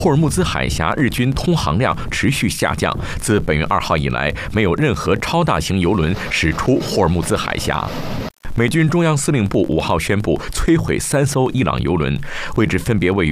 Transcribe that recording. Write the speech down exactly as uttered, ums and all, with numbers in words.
霍尔木兹海峡日均通航量持续下降，自本月二号以来，没有任何超大型油轮驶出霍尔木兹海峡。美军中央司令部五号宣布摧毁三艘伊朗油轮，位置分别位于